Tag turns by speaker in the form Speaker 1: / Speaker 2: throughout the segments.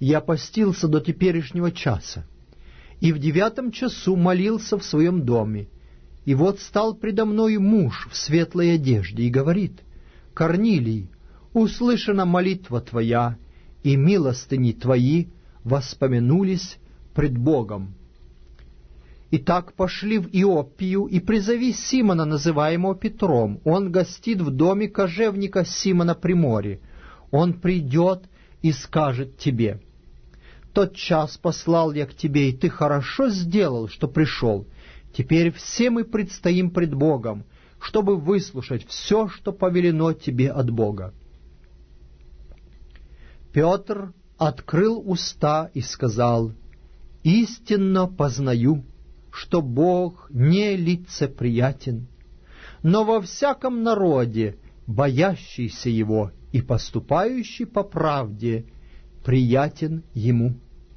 Speaker 1: я постился до теперешнего часа, и в 9 часу молился в своем доме, и вот стал предо мною муж в светлой одежде и говорит: Корнилий, услышана молитва твоя, и милостыни твои воспомянулись пред Богом. Итак, пошли в Иоппию и призови Симона, называемого Петром. Он гостит в доме кожевника Симона при море. Он придет и скажет тебе: тот час послал я к тебе, и ты хорошо сделал, что пришел. Теперь все мы предстоим пред Богом, чтобы выслушать все, что повелено тебе от Бога. Петр открыл уста и сказал: истинно познаю, что Бог не лицеприятен, но во всяком народе боящийся Его и поступающий по правде приятен Ему.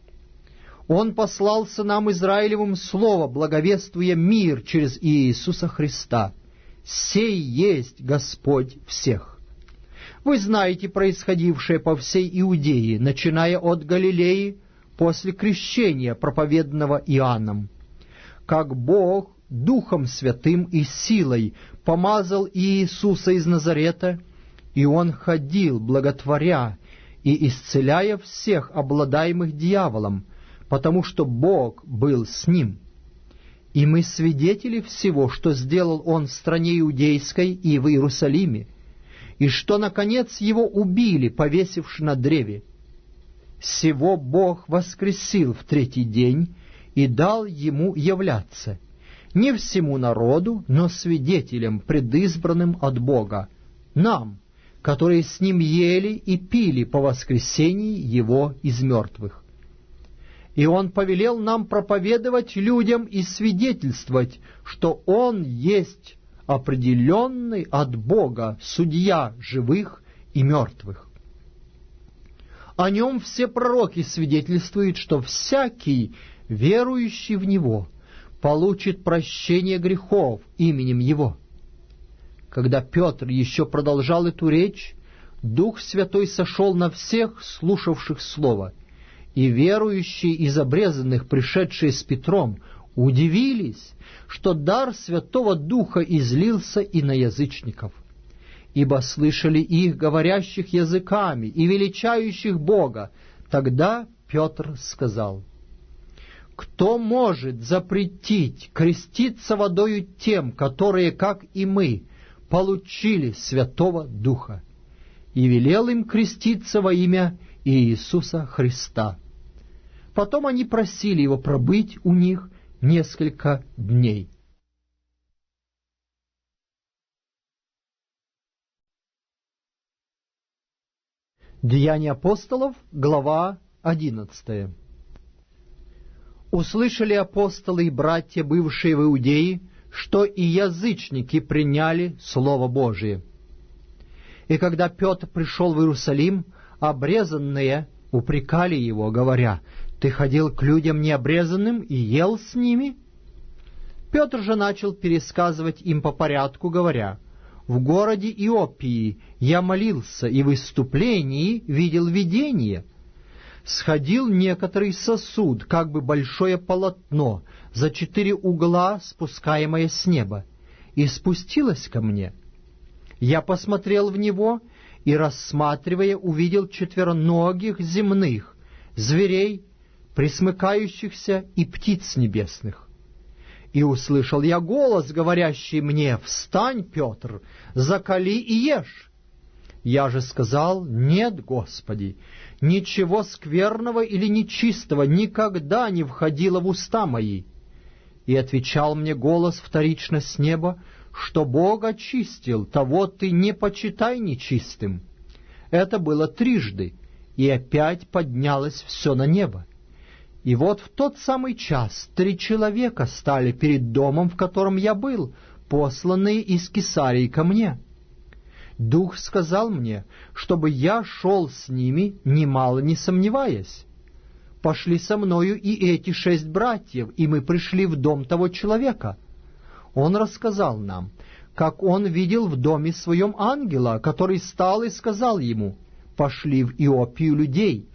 Speaker 1: Он послал сынам Израилевым слово, благовествуя мир через Иисуса Христа. Сей есть Господь всех. Вы знаете происходившее по всей Иудее, начиная от Галилеи, после крещения, проповеданного Иоанном, как Бог Духом Святым и силой помазал Иисуса из Назарета, и Он ходил, благотворя и исцеляя всех обладаемых дьяволом, потому что Бог был с Ним. И мы свидетели всего, что сделал Он в стране Иудейской и в Иерусалиме, и что, наконец, Его убили, повесивши на древе. Сего Бог воскресил в 3-й день и дал Ему являться, не всему народу, но свидетелям, предизбранным от Бога, нам, которые с Ним ели и пили по воскресении Его из мертвых. И Он повелел нам проповедовать людям и свидетельствовать, что Он есть определенный от Бога судья живых и мертвых. О Нем все пророки свидетельствуют, что всякий, верующий в Него, получит прощение грехов именем Его. Когда Петр еще продолжал эту речь, Дух Святой сошел на всех, слушавших Слово, и верующие из обрезанных, пришедшие с Петром, удивились, что дар Святого Духа излился и на язычников, ибо слышали их, говорящих языками и величающих Бога. Тогда Петр сказал: «Кто может запретить креститься водою тем, которые, как и мы, получили Святого Духа?» И велел им креститься во имя Иисуса Христа. Потом они просили Его пробыть у них несколько дней. Деяния апостолов, глава 11. Услышали апостолы и братья, бывшие в Иудее, что и язычники приняли Слово Божие. И когда Петр пришел в Иерусалим, обрезанные упрекали его, говоря: «Ты ходил к людям необрезанным и ел с ними?» Петр же начал пересказывать им по порядку, говоря: «В городе Иоппии я молился, и в выступлении видел видение. Сходил некоторый сосуд, как бы большое полотно, за 4 угла, спускаемое с неба, и спустилось ко мне. Я посмотрел в него, и, рассматривая, увидел четвероногих земных, зверей, пресмыкающихся, и птиц небесных. И услышал я голос, говорящий мне: «Встань, Петр, закали и ешь». Я же сказал: «Нет, Господи, ничего скверного или нечистого никогда не входило в уста мои». И отвечал мне голос вторично с неба, что Бог очистил, того ты не почитай нечистым. Это было 3, и опять поднялось все на небо. И вот в тот самый час 3 человека стали перед домом, в котором я был, посланные из Кесарии ко мне. Дух сказал мне, чтобы я шел с ними, немало не сомневаясь. Пошли со мною и эти 6 братьев, и мы пришли в дом того человека. Он рассказал нам, как он видел в доме своем ангела, который стал и сказал ему: «Пошли в Иопию людей,